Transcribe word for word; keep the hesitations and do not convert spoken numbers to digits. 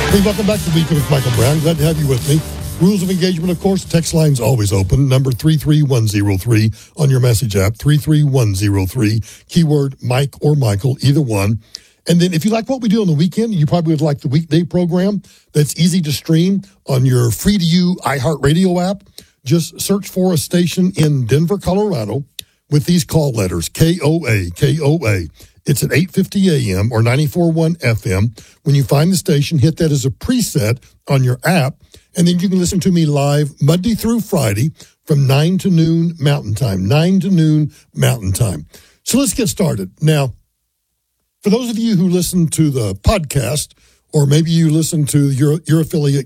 Hey, welcome back to Weekend with Michael Brown. Glad to have you with me. Rules of engagement, of course, text line's always open. Number three three one zero three on your message app, three three one zero three, keyword Mike or Michael, either one. And then if you like what we do on the weekend, you probably would like the weekday program that's easy to stream on your free-to-use iHeartRadio app. Just search for a station in Denver, Colorado with these call letters, K O A, K O A. It's at eight fifty a.m. or ninety-four point one F M. When you find the station, hit that as a preset on your app, and then you can listen to me live Monday through Friday from nine to noon Mountain Time, nine to noon Mountain Time. So let's get started. Now, for those of you who listen to the podcast, or maybe you listen to your, your affiliate